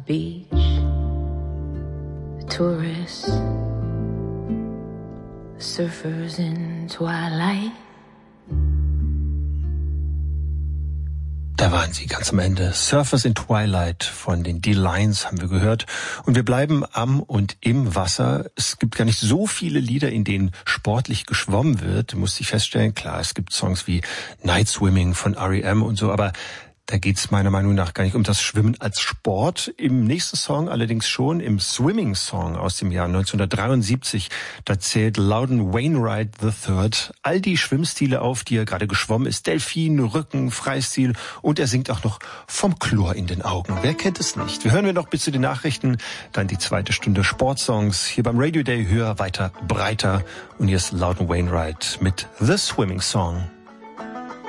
beach, the tourists, the surfers in twilight. Da waren sie ganz am Ende. Surfers in Twilight von den D-Lines haben wir gehört. Und wir bleiben am und im Wasser. Es gibt gar nicht so viele Lieder, in denen sportlich geschwommen wird, musste ich feststellen. Klar, es gibt Songs wie Night Swimming von R.E.M. und so, aber da geht's meiner Meinung nach gar nicht um das Schwimmen als Sport. Im nächsten Song allerdings schon, im Swimming Song aus dem Jahr 1973. Da zählt Loudon Wainwright III all die Schwimmstile auf, die er gerade geschwommen ist. Delfin, Rücken, Freistil und er singt auch noch vom Chlor in den Augen. Wer kennt es nicht? Wir hören wir noch bis zu den Nachrichten, dann die zweite Stunde Sportsongs. Hier beim Radio Day höher, weiter, breiter. Und hier ist Loudon Wainwright mit The Swimming Song.